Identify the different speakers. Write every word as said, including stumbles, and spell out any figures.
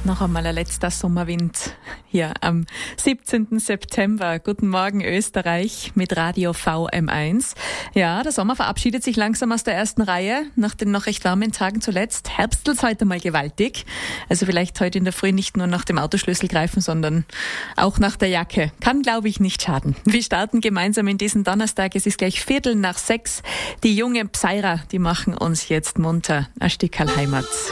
Speaker 1: Noch einmal ein letzter Sommerwind hier am siebzehnten September. Guten Morgen Österreich mit Radio V M eins. Ja, der Sommer verabschiedet sich langsam aus der ersten Reihe. Nach den noch recht warmen Tagen zuletzt herbstelt's heute mal gewaltig. Also vielleicht heute in der Früh nicht nur nach dem Autoschlüssel greifen, sondern auch nach der Jacke. Kann, glaube ich, nicht schaden. Wir starten gemeinsam in diesen Donnerstag. Es ist gleich Viertel nach sechs. Die jungen Psaira, die machen uns jetzt munter. Ein Stückerl Heimat.